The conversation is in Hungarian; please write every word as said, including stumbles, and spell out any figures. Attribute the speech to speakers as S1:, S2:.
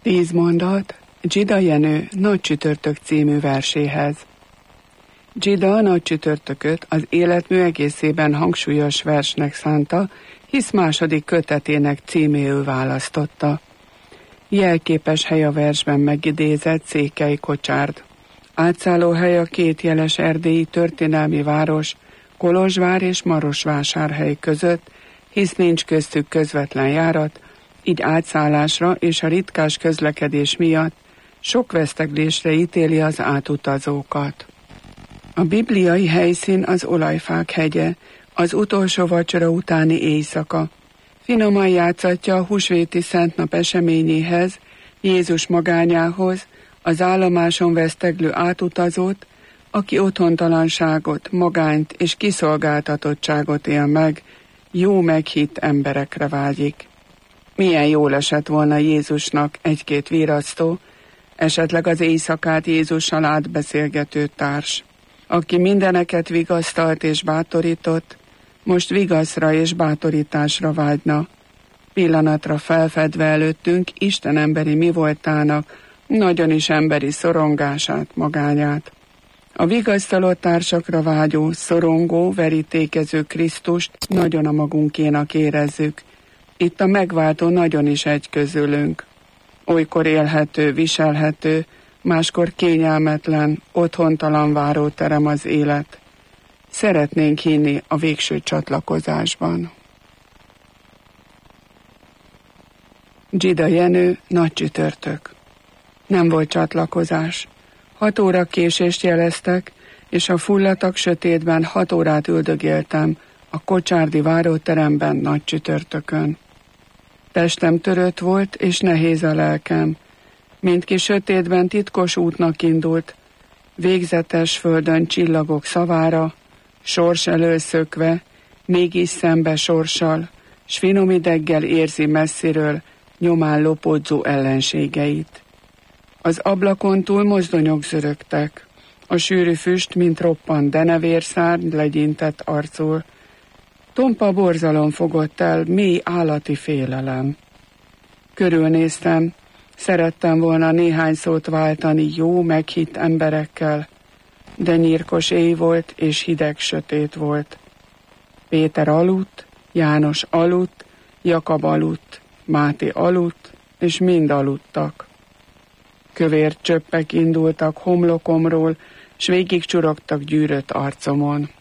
S1: Tíz mondat Dzsida Jenő Nagy csütörtök című verséhez. Dzsida a Nagy csütörtököt az életmű egészében hangsúlyos versnek szánta, hisz második kötetének címéül választotta. Jelképes hely a versben megidézett Székely Kocsárd. Átszállóhely a két jeles erdélyi történelmi város, Kolozsvár és Marosvásárhely között, hisz nincs köztük közvetlen járat, így átszállásra és a ritkás közlekedés miatt sok veszteglésre ítéli az átutazókat. A bibliai helyszín az Olajfák hegye, az utolsó vacsora utáni éjszaka. Finoman játszatja a húsvéti szentnap eseményéhez, Jézus magányához, az állomáson veszteglő átutazót, aki otthontalanságot, magányt és kiszolgáltatottságot él meg, jó meghitt emberekre vágyik. Milyen jól esett volna Jézusnak egy-két virasztó, esetleg az éjszakát Jézussal átbeszélgető társ, aki mindeneket vigasztalt és bátorított, most vigaszra és bátorításra vágyna, pillanatra felfedve előttünk Isten emberi mi voltának, nagyon is emberi szorongását, magányát. A vigasztalott társakra vágyó, szorongó, verítékező Krisztust nagyon a magunkénak érezzük. Itt a megváltó nagyon is egy közülünk. Olykor élhető, viselhető, máskor kényelmetlen, otthontalan váróterem az élet. Szeretnénk hinni a végső csatlakozásban. Dzsida Jenő Nagy csütörtök. Nem volt csatlakozás. Hat óra késést jeleztek, és a fullatak sötétben hat órát üldögéltem a kocsárdi váróteremben Nagy csütörtökön. Testem törött volt, és nehéz a lelkem. Mindki sötétben titkos útnak indult, végzetes földön csillagok szavára, sors elől szökve, mégis szembe sorssal, s finom ideggel érzi messziről nyomán lopódzó ellenségeit. Az ablakon túl mozdonyok zörögtek, a sűrű füst, mint roppant denevérszárny legyintett arcul. Tompa borzalom fogott el, mély állati félelem. Körülnéztem, szerettem volna néhány szót váltani jó, meghitt emberekkel, de nyírkos éj volt, és hideg sötét volt. Péter aludt, János aludt, Jakab aludt, Máté aludt, és mind aludtak. Kövér csöppek indultak homlokomról, s végig csurogtak gyűrött arcomon.